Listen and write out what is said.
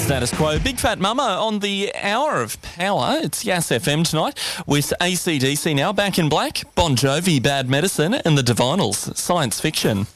Status quo. Big Fat Mama on the hour of power. It's Yas FM tonight with AC/DC now. Back in Black, Bon Jovi, Bad Medicine, and the Divinals, Science Fiction.